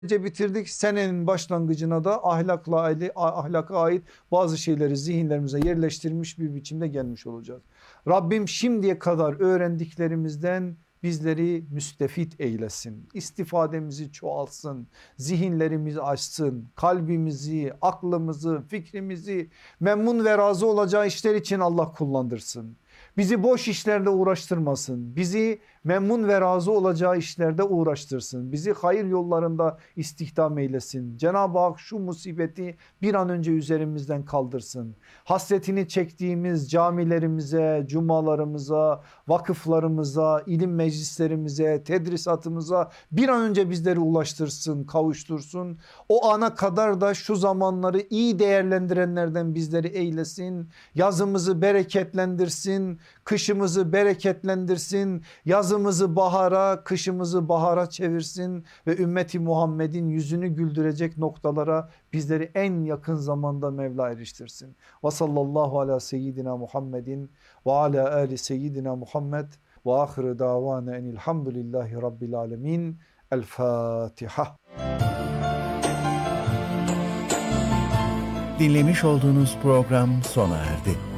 bitirdik. Senenin başlangıcına da ahlaka ait bazı şeyleri zihinlerimize yerleştirmiş bir biçimde gelmiş olacağız. Rabbim şimdiye kadar öğrendiklerimizden bizleri müstefit eylesin. İstifademizi çoğalsın. Zihinlerimizi açsın. Kalbimizi, aklımızı, fikrimizi memnun ve razı olacağı işler için Allah kullandırsın. Bizi boş işlerle uğraştırmasın. Bizi memnun ve razı olacağı işlerde uğraştırsın. Bizi hayır yollarında istihdam eylesin. Cenab-ı Hak şu musibeti bir an önce üzerimizden kaldırsın. Hasretini çektiğimiz camilerimize, cumalarımıza, vakıflarımıza, ilim meclislerimize, tedrisatımıza bir an önce bizleri ulaştırsın, kavuştursun. O ana kadar da şu zamanları iyi değerlendirenlerden bizleri eylesin. Yazımızı bereketlendirsin, kışımızı bereketlendirsin, yazımızı bahara, kışımızı bahara çevirsin ve ümmeti Muhammed'in yüzünü güldürecek noktalara bizleri en yakın zamanda Mevla eriştirsin. Ve sallallahu ala seyyidina Muhammedin ve ala ali seyyidina Muhammed ve ahiru davana enilhamdülillahi rabbil alemin. El Fatiha. Dinlemiş olduğunuz program sona erdi.